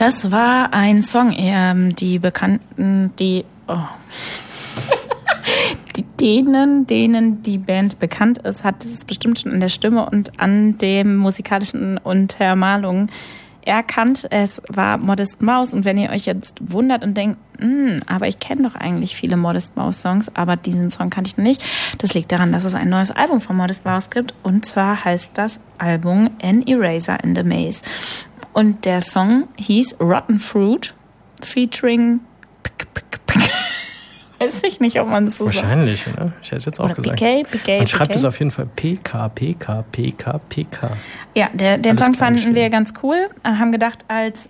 Das war ein Song, die Bekannten, denen die Band bekannt ist, hat es bestimmt schon an der Stimme und an dem musikalischen Untermalung erkannt. Es war Modest Mouse und wenn ihr euch jetzt wundert und denkt, aber ich kenne doch eigentlich viele Modest Mouse Songs, aber diesen Song kannte ich noch nicht. Das liegt daran, dass es ein neues Album von Modest Mouse gibt und zwar heißt das Album An Eraser in the Maze. Und der Song hieß Rotten Fruit featuring weiß ich nicht, ob man das so wahrscheinlich, sagt. Oder? Ich hätte jetzt auch oder gesagt. PK. Man schreibt es auf jeden Fall PK. Ja, den Song fanden wir ganz cool. Haben gedacht, als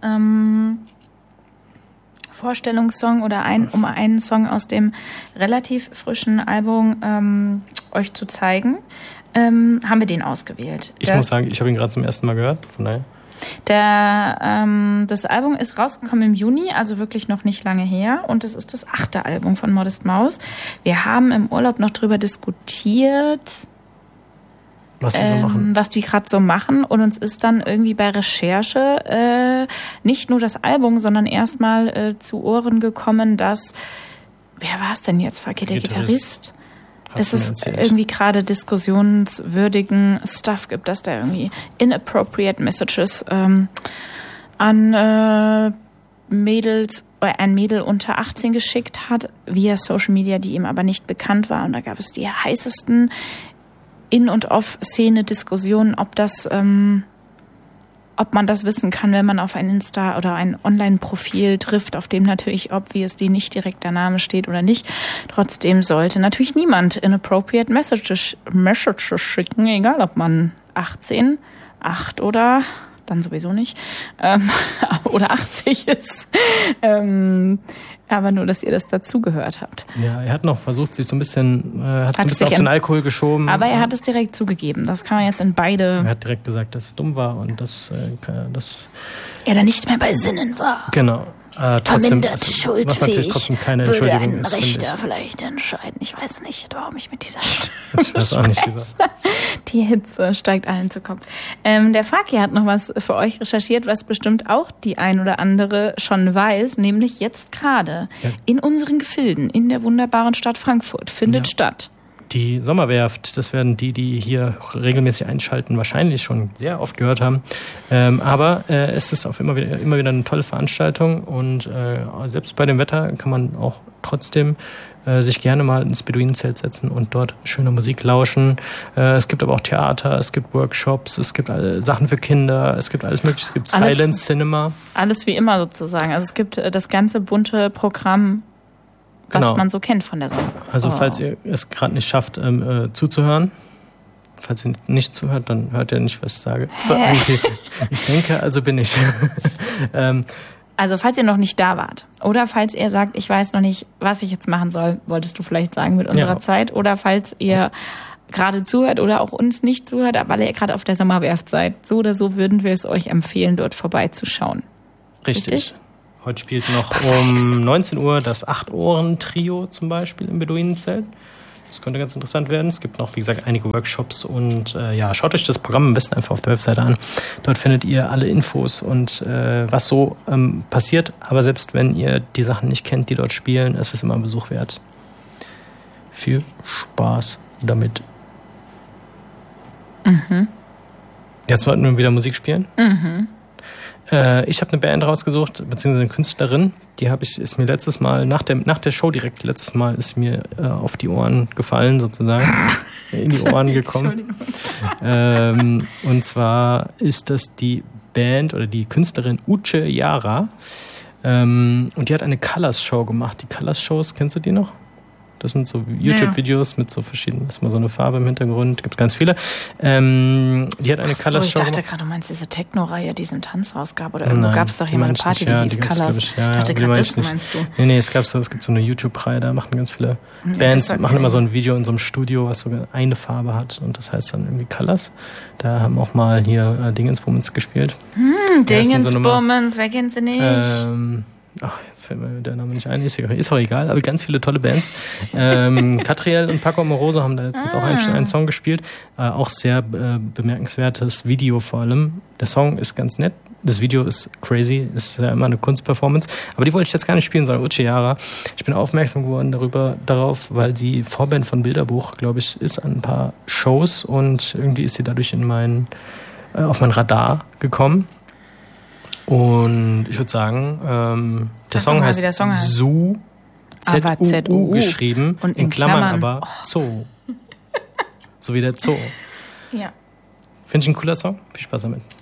Vorstellungssong oder um einen Song aus dem relativ frischen Album euch zu zeigen, haben wir den ausgewählt. Ich muss sagen, ich habe ihn gerade zum ersten Mal gehört, von daher. Das Album ist rausgekommen im Juni, also wirklich noch nicht lange her. Und es ist das 8. Album von Modest Mouse. Wir haben im Urlaub noch drüber diskutiert, was die gerade so machen. Und uns ist dann irgendwie bei Recherche nicht nur das Album, sondern erstmal zu Ohren gekommen, dass, wer war es denn jetzt, Fakir, der Gitarrist? Es ist irgendwie gerade diskussionswürdigen Stuff gibt, dass da irgendwie inappropriate Messages an Mädels oder ein Mädel unter 18 geschickt hat, via Social Media, die ihm aber nicht bekannt war. Und da gab es die heißesten In- und Off-Szene-Diskussionen, ob man das wissen kann, wenn man auf ein Insta- oder ein Online-Profil trifft, auf dem natürlich obviously nicht direkt der Name steht oder nicht. Trotzdem sollte natürlich niemand inappropriate Messages schicken, egal ob man 18, 8 oder dann sowieso nicht, oder 80 ist. Aber nur, dass ihr das dazugehört habt. Ja, er hat noch versucht, sich so ein bisschen, auf den Alkohol geschoben. Aber er hat es direkt zugegeben. Das kann man jetzt in beide... Er hat direkt gesagt, dass es dumm war und dass er da nicht mehr bei Sinnen war. Genau. Vermindert schuldfähig, was natürlich trotzdem keine würde Entschuldigung ein ist, Richter vielleicht entscheiden. Ich weiß nicht, warum ich mit dieser Stimme ich weiß auch nicht, Die Hitze steigt allen zu Kopf. Der Fakir hat noch was für euch recherchiert, was bestimmt auch die ein oder andere schon weiß, nämlich jetzt gerade in unseren Gefilden, in der wunderbaren Stadt Frankfurt, findet statt. Die Sommerwerft, das werden die hier regelmäßig einschalten, wahrscheinlich schon sehr oft gehört haben. Aber es ist immer wieder eine tolle Veranstaltung und selbst bei dem Wetter kann man auch trotzdem sich gerne mal ins Beduinenzelt setzen und dort schöne Musik lauschen. Es gibt aber auch Theater, es gibt Workshops, es gibt Sachen für Kinder, es gibt alles Mögliche, es gibt Silent Cinema. Alles wie immer sozusagen. Also es gibt das ganze bunte Programm, was man so kennt von der Sommer. Also falls ihr es gerade nicht schafft, zuzuhören, falls ihr nicht zuhört, dann hört ihr nicht, was ich sage. So, ich denke, also bin ich. Also falls ihr noch nicht da wart oder falls ihr sagt, ich weiß noch nicht, was ich jetzt machen soll, wolltest du vielleicht sagen mit unserer Zeit, oder falls ihr gerade zuhört oder auch uns nicht zuhört, aber weil ihr gerade auf der Sommerwerft seid, so oder so würden wir es euch empfehlen, dort vorbeizuschauen. Richtig? Heute spielt noch um 19 Uhr das 8-Ohren-Trio zum Beispiel im Beduinenzelt. Das könnte ganz interessant werden. Es gibt noch, wie gesagt, einige Workshops und schaut euch das Programm am besten einfach auf der Webseite an. Dort findet ihr alle Infos und was so passiert. Aber selbst wenn ihr die Sachen nicht kennt, die dort spielen, ist es immer ein Besuch wert. Viel Spaß damit. Mhm. Jetzt wollten wir wieder Musik spielen. Mhm. Ich habe eine Band rausgesucht, beziehungsweise eine Künstlerin, ist mir letztes Mal, nach der Show direkt, ist mir auf die Ohren gefallen, sozusagen, in die Ohren gekommen. Und zwar ist das die Band oder die Künstlerin Uche Yara. Und die hat eine Colors-Show gemacht. Die Colors-Shows, kennst du die noch? Das sind so YouTube-Videos mit so verschiedenen, ist mal so eine Farbe im Hintergrund, gibt's ganz viele. Die hat eine Colors-Show. Ich dachte gerade, du meinst diese Techno-Reihe, die einen Tanz rausgab, oder irgendwo gab es doch jemand eine Party, die hieß Colors. Ich dachte gerade, das meinst du. Nee, es gibt so eine YouTube-Reihe, da machen ganz viele Bands, machen immer so ein Video in so einem Studio, was sogar eine Farbe hat und das heißt dann irgendwie Colors. Da haben auch mal hier Dingensbummens gespielt. Dingensbummens, wer kennt sie nicht? Jetzt fällt mir der Name nicht ein, ist auch egal, aber ganz viele tolle Bands. Catriel und Paco Amoroso haben da letztens auch einen Song gespielt. Auch sehr bemerkenswertes Video vor allem. Der Song ist ganz nett, Das Video ist crazy, ist ja immer eine Kunstperformance. Aber die wollte ich jetzt gar nicht spielen, sondern Uchiara. Ich bin aufmerksam geworden darauf, weil sie Vorband von Bilderbuch, glaube ich, ist an ein paar Shows und irgendwie ist sie dadurch auf mein Radar gekommen. Und ich würde sagen, der Song heißt Zoo, Z-U-U geschrieben, und in Klammern aber Zoo. So wie der Zoo. Ja. Finde ich ein cooler Song. Viel Spaß damit.